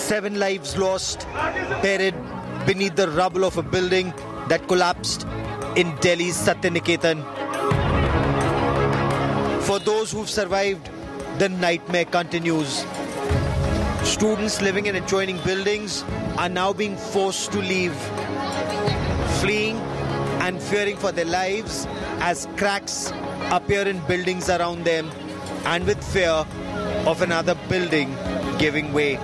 7 lives lost, buried beneath the rubble of a building that collapsed in Delhi's Satyaniketan. For those who've survived, the nightmare continues. Students living in adjoining buildings are now being forced to leave, fleeing and fearing for their lives as cracks appear in buildings around them and with fear of another building giving way.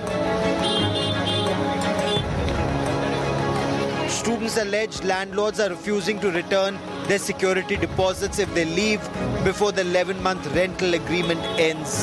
Students allege landlords are refusing to return their security deposits if they leave before the 11-month rental agreement ends.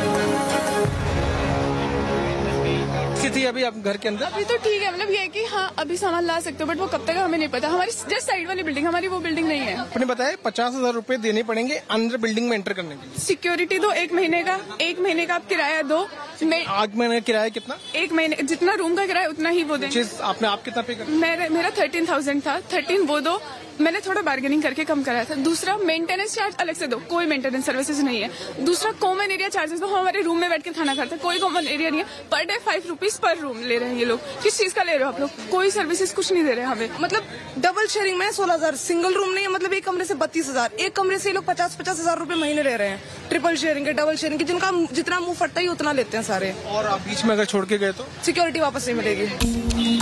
स्थिति अभी आप घर के अंदर? अभी तो ठीक है, मतलब ये है कि हाँ अभी सामान ला सकते हो, बट वो कब तक हमें नहीं पता. हमारी जस्ट साइड वाली बिल्डिंग, हमारी वो बिल्डिंग नहीं है. आपने बताया 50,000 रुपए देने पड़ेंगे अंदर बिल्डिंग में एंटर करने के लिए. सिक्योरिटी दो, 1 महीने का आप किराया दो. आग महीने किराया कितना? 1 महीने जितना रूम का किराया उतना ही वो देंगे. आपने आप कितना पे कर? मेरा 13,000 था, 13 वो दो. मैंने थोड़ा बार्गेनिंग करके कम कराया था. दूसरा मेंटेनेंस चार्ज अलग से दो, कोई मेंटेनेंस सर्विसेज नहीं है. दूसरा कॉमन एरिया चार्जेस दो, हमारे रूम में बैठ के खाना खाते हैं, कोई कॉमन एरिया नहीं है. Per day 5 rupees per room ले रहे हैं ये लोग. किस चीज का ले रहे हो आप लोग? कोई सर्विसेज कुछ नहीं दे रहे हमें. मतलब डबल शेयरिंग में 16,000, सिंगल रूम नहीं है, मतलब एक कमरे से 32,000, एक कमरे से ये लोग 50,000 रुपए महीने ले रहे हैं. ट्रिपल शेयरिंग के, डबल शेयरिंग के, जिनका जितना मुंह फटता है उतना लेते हैं सारे. और आप बीच में अगर छोड़ के गए तो सिक्योरिटी वापस नहीं मिलेगी.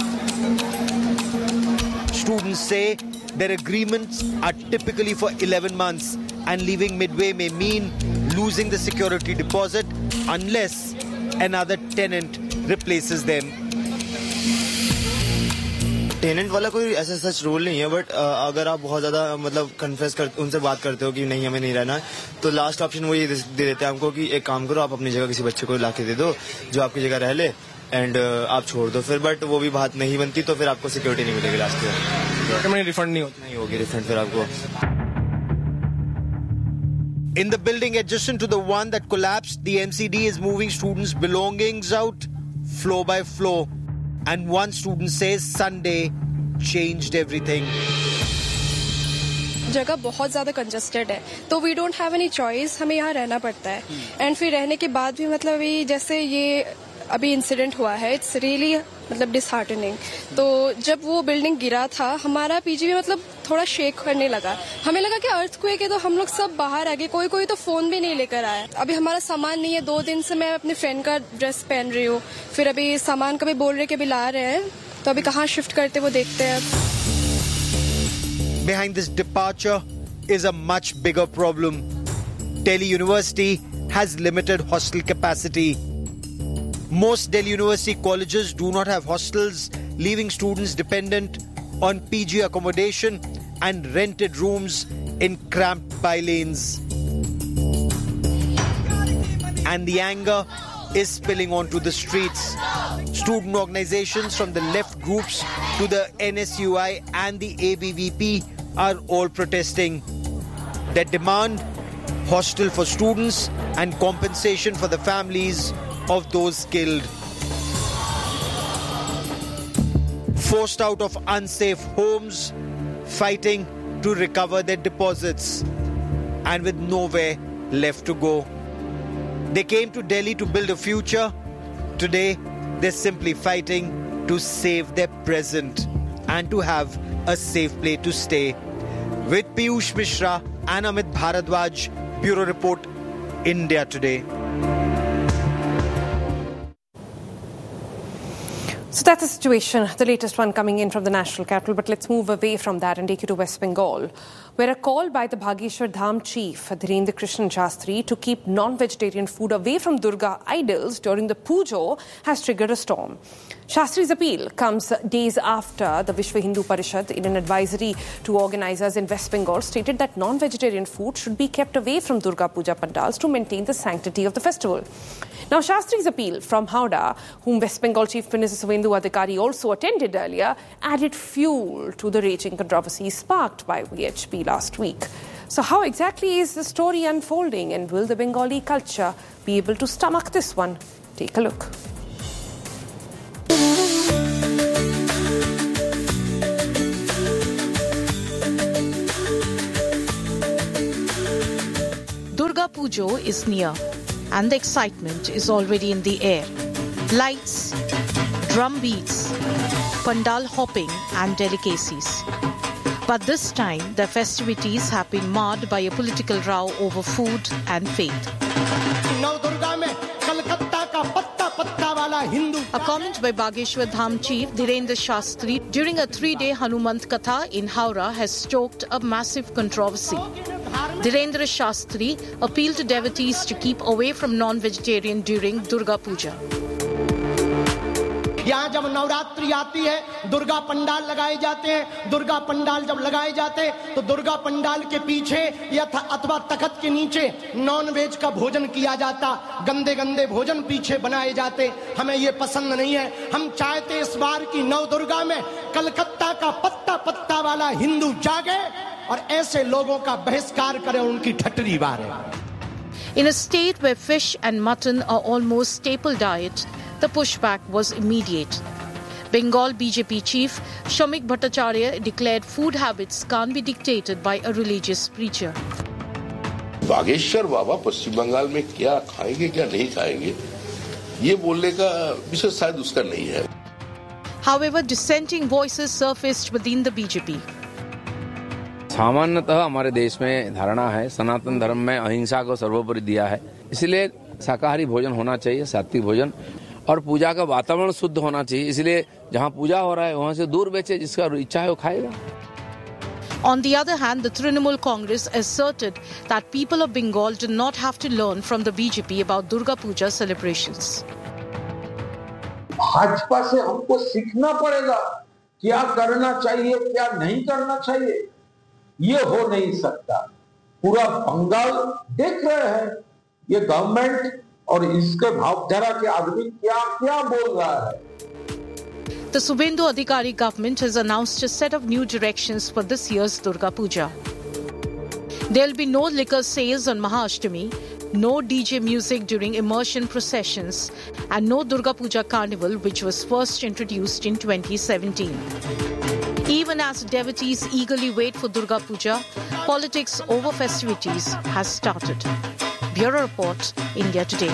Students say their agreements are typically for 11 months and leaving midway may mean losing the security deposit unless another tenant replaces them. Tenant वाला कोई ऐसा सच रूल नहीं है, बट अगर आप बहुत ज्यादा मतलब कन्फेस उनसे बात करते हो कि नहीं हमें नहीं रहना है, तो लास्ट ऑप्शन वो ये दे देते हैं हमको कि एक काम करो, आप अपनी जगह किसी बच्चे को लाके दे दो जो आपकी जगह रह ले एंड आप छोड़ दो. फिर बट वो भी बात नहीं बनती तो फिर आपको सिक्योरिटी नहीं मिलेगी लास्ट में. रिफंड नहीं होगी रिफंड फिर आपको. In the building adjacent to the one that collapsed, the MCD is moving students' belongings out floor by floor. And one student says Sunday changed everything. जगह बहुत ज़्यादा कंजस्टेड है, तो we don't have any choice, हमें यहाँ रहना पड़ता है. एंड फिर रहने के बाद भी मतलब अभी जैसे ये अभी इंसिडेंट हुआ है, इट्स रियली मतलब डिसहार्टनिंग. तो जब वो बिल्डिंग गिरा था, हमारा पीजी भी मतलब थोड़ा शेक करने लगा. हमें लगा कि अर्थक्वेक है, तो हम लोग सब बाहर आ गए. कोई तो फोन भी नहीं लेकर आया. अभी हमारा सामान नहीं है. 2 दिन से मैं अपने फ्रेंड का ड्रेस पहन रही हूँ. फिर अभी सामान का भी बोल रहे कि अभी ला रहे हैं, तो अभी कहाँ शिफ्ट करते वो देखते हैं. Behind this departure is a much bigger problem. Delhi University has limited hostel capacity. Most Delhi University colleges do not have hostels, leaving students dependent on PG accommodation and rented rooms in cramped by-lanes. And the anger is spilling onto the streets. Student organizations from the left groups to the NSUI and the ABVP are all protesting. They demand hostel for students and compensation for the families of those killed. Forced out of unsafe homes, fighting to recover their deposits, and with nowhere left to go. They came to Delhi to build a future. Today, they're simply fighting to save their present and to have a safe place to stay. With Piyush Mishra and Amit Bharadwaj, Bureau Report, India Today. So that's the situation, the latest one coming in from the national capital. But let's move away from that and take you to West Bengal, where a call by the Bhageshwar Dham chief, Dhirendra Krishnan Shastri, to keep non-vegetarian food away from Durga idols during the Pujo has triggered a storm. Shastri's appeal comes days after the Vishwa Hindu Parishad, in an advisory to organisers in West Bengal, stated that non-vegetarian food should be kept away from Durga Puja pandals to maintain the sanctity of the festival. Now, Shastri's appeal from Howrah, whom West Bengal Chief Minister Suvendu Adhikari also attended earlier, added fuel to the raging controversy sparked by VHP last week. So how exactly is the story unfolding, and will the Bengali culture be able to stomach this one? Take a look. Durga Pujo is near and the excitement is already in the air. Lights, drum beats, pandal hopping and delicacies. But this time, the festivities have been marred by a political row over food and faith. A comment by Bageshwar Dham Chief Dhirendra Shastri during a 3-day Hanumant Katha in Howrah has stoked a massive controversy. Dhirendra Shastri appealed to devotees to keep away from non-vegetarian during Durga Puja. यहाँ जब नवरात्रि आती है दुर्गा पंडाल लगाए जाते हैं दुर्गा पंडाल जब लगाए जाते हैं तो दुर्गा पंडाल के पीछे या अथवा तख्त के नीचे नॉन वेज का भोजन किया जाता गंदे गंदे भोजन पीछे बनाए जाते हमें ये पसंद नहीं है हम चाहते इस बार की नव दुर्गा में कलकत्ता का पत्ता पत्ता वाला हिंदू जागे और ऐसे लोगों का बहिष्कार करे और उनकी ठट्टरी मारे. In a state where fish and mutton are almost staple diet, the pushback was immediate. Bengal BJP chief Shamik Bhattacharya declared food habits can't be dictated by a religious preacher. Bageshwar बाबा पश्चिम बंगाल में क्या खाएंगे क्या नहीं खाएंगे ये बोलने का विषय शायद उसका नहीं है. However, dissenting voices surfaced within the BJP. सामान्यतः हमारे देश में धारणा है सनातन धर्म में अहिंसा को सर्वोपरि दिया है इसलिए शाकाहारी भोजन होना चाहिए सात्विक भोजन और पूजा का वातावरण शुद्ध होना चाहिए इसलिए जहां पूजा हो रहा है वहां से दूर बेचे जिसका इच्छा है वो खाएगा. On the other hand, the Trinamool Congress asserted that people of Bengal do not have to learn from the BJP about Durga Puja celebrations. Bhajpa से हमको सीखना पड़ेगा क्या करना चाहिए क्या नहीं करना चाहिए ये हो नहीं सकता. पूरा बंगाल देख रहे हैं ये गवर्नमेंट और इसके भावधारा के आदमी क्या क्या बोल रहा है. The Subhendu Adhikari government has announced a set of new directions for this year's Durga Puja. There will be no liquor sales on Mahaashtami, no DJ music during immersion processions, and no Durga Puja carnival, which was first introduced in 2017. Even as devotees eagerly wait for Durga Puja, politics over festivities has started. Bureau Report, India Today.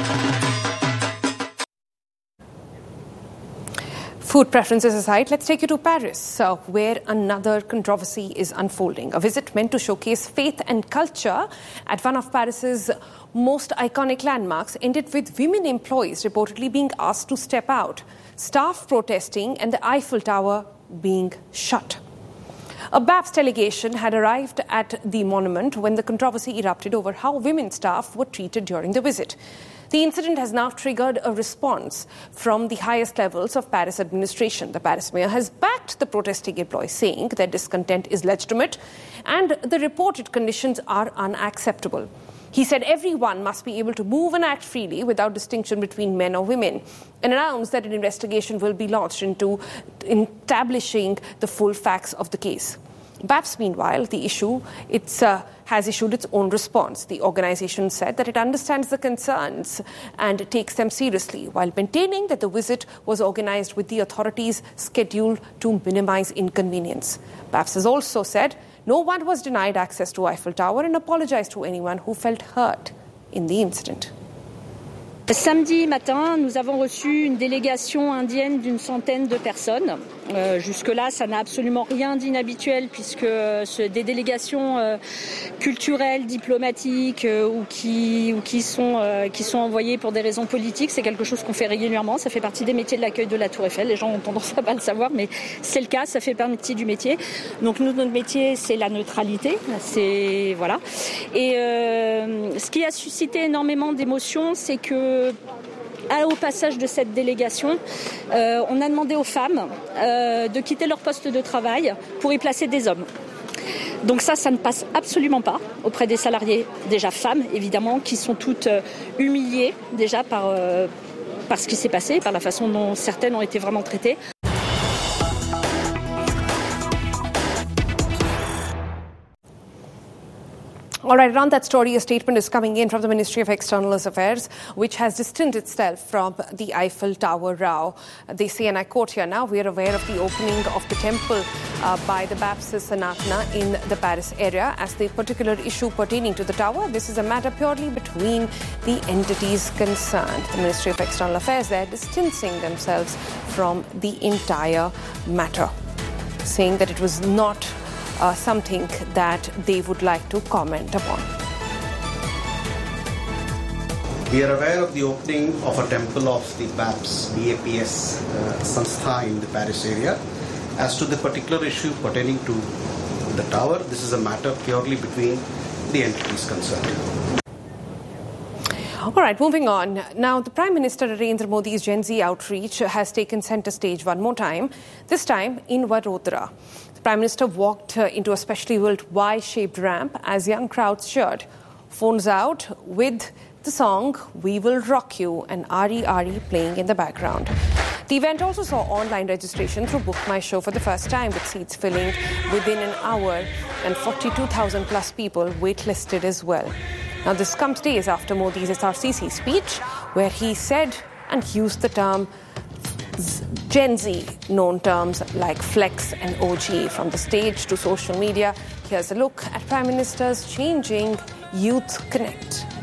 Food preferences aside, let's take you to Paris, where another controversy is unfolding. A visit meant to showcase faith and culture at one of Paris's most iconic landmarks ended with women employees reportedly being asked to step out, staff protesting, and the Eiffel Tower being shut. A BAPS delegation had arrived at the monument when the controversy erupted over how women staff were treated during the visit. The incident has now triggered a response from the highest levels of Paris administration. The Paris mayor has backed the protesting employees, saying their discontent is legitimate and the reported conditions are unacceptable. He said everyone must be able to move and act freely without distinction between men or women, and announced that an investigation will be launched into establishing the full facts of the case. BAPS, meanwhile, has issued its own response. The organisation said that it understands the concerns and takes them seriously, while maintaining that the visit was organised with the authorities scheduled to minimise inconvenience. BAPS has also said no one was denied access to Eiffel Tower and apologised to anyone who felt hurt in the incident. Samedi matin, nous avons reçu une délégation indienne d'une centaine de personnes. Jusque-là, ça n'a absolument rien d'inhabituel puisque des délégations culturelles, diplomatiques ou qui sont envoyées pour des raisons politiques, c'est quelque chose qu'on fait régulièrement. Ça fait partie des métiers de l'accueil de la Tour Eiffel. Les gens ont tendance à pas le savoir, mais c'est le cas. Ça fait partie du métier. Donc nous, notre métier, c'est la neutralité. C'est voilà. Et ce qui a suscité énormément d'émotions, c'est que au passage de cette délégation, on a demandé aux femmes de quitter leur poste de travail pour y placer des hommes. Donc ça ne passe absolument pas auprès des salariés, déjà femmes évidemment, qui sont toutes humiliées déjà par ce qui s'est passé, par la façon dont certaines ont été vraiment traitées. All right, around that story, a statement is coming in from the Ministry of External Affairs, which has distanced itself from the Eiffel Tower row. They say, and I quote here now, we are aware of the opening of the temple by the BAPS Sanatana in the Paris area as the particular issue pertaining to the tower. This is a matter purely between the entities concerned. The Ministry of External Affairs there distancing themselves from the entire matter, saying that it was not something that they would like to comment upon. We are aware of the opening of a temple of the BAPS Sanstha in the Paris area. As to the particular issue pertaining to the tower, this is a matter purely between the entities concerned. All right, moving on. Now, the Prime Minister Narendra Modi's Gen Z outreach has taken centre stage one more time, this time in Vadodara. The Prime Minister walked into a specially built Y-shaped ramp as young crowds cheered. Phones out with the song We Will Rock You and RE playing in the background. The event also saw online registration through Book My Show for the first time, with seats filling within an hour and 42,000 plus people waitlisted as well. Now, this comes days after Modi's SRCC speech, where he said and used the term Gen Z, known terms like flex and OG. From the stage to social media, here's a look at Prime Minister's changing Youth Connect.